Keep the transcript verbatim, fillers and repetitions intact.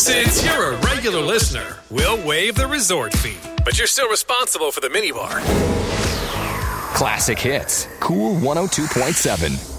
Since you're a regular listener, we'll waive the resort fee. But you're still responsible for the minibar. Classic Hits. Cool one oh two point seven.